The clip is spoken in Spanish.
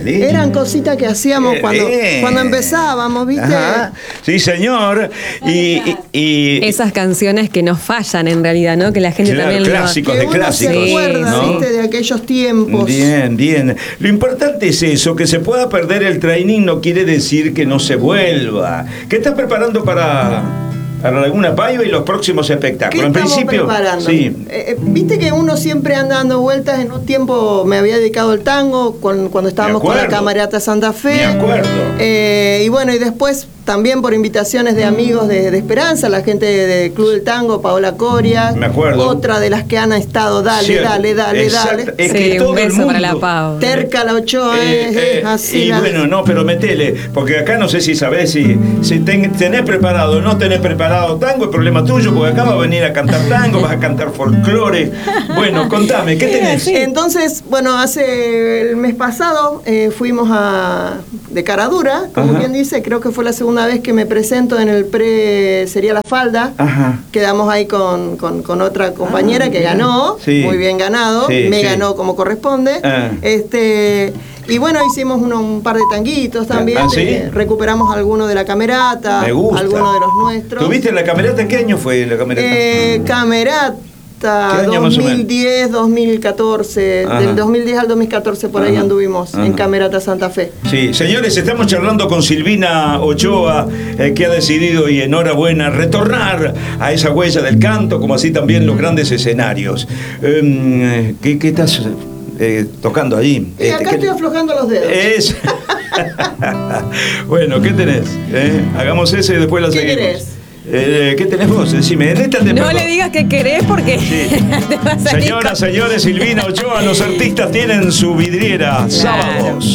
lindo. Eran cositas que hacíamos cuando empezábamos, ¿viste? Ajá. Sí, señor. Y esas canciones que nos fallan en realidad, ¿no? Que la gente claro, también clásicos que de uno clásicos. se acuerda, ¿no? ¿viste? De aquellos tiempos. Bien, bien. Lo importante es eso, que se pueda perder el training no quiere decir que no se vuelva. ¿Qué estás preparando para la Laguna Paiva y los próximos espectáculos? ¿Qué En estamos principio, preparando? sí. Viste que uno siempre anda dando vueltas. En un tiempo me había dedicado al tango cuando estábamos con la Camerata Santa Fe. Me acuerdo. Y bueno, y después también por invitaciones de amigos de Esperanza, la gente del Club del Tango, Paola Coria. Me acuerdo. Otra de las que han estado, dale. Exacto. Es Sí, que todo un el beso mundo, para la Pau. Terca la Ochoa, así. Y bueno, no, pero metele, porque acá no sé si sabés si tenés preparado o no tenés preparado tango, es problema tuyo, porque acá vas a venir a cantar tango, vas a cantar folclore. Bueno, contame, ¿qué tenés? Entonces, bueno, hace el mes pasado fuimos de Caradura, como Ajá. quien dice, creo que fue la segunda vez que me presento en el Sería la Falda. Ajá. Quedamos ahí con otra compañera que ganó, Sí. muy bien ganado, Sí, me sí. ganó como corresponde. Ah. Y bueno, hicimos un par de tanguitos también. ¿Ah, sí? Recuperamos algunos de la Camerata, Me gusta. algunos de los nuestros. ¿Tuviste la Camerata? ¿En qué año fue la Camerata? Camerata. ¿Qué año más o menos? 2010, 2014, Ajá. del 2010 al 2014 por ahí Ajá. anduvimos Ajá. en Camerata Santa Fe. Sí, señores, estamos charlando con Silvina Ochoa, que ha decidido, y enhorabuena, retornar a esa huella del canto, como así también los grandes escenarios. ¿Qué estás tocando allí? Y acá estoy aflojando los dedos. Es... Bueno, ¿qué tenés? Hagamos ese y después la ¿Qué seguimos. querés? ¿Qué tenés vos? Decime, en esta te No prepa- le digas que querés porque Sí. te va a salir Señoras, señores, Silvina Ochoa, los artistas tienen su vidriera. Sábados.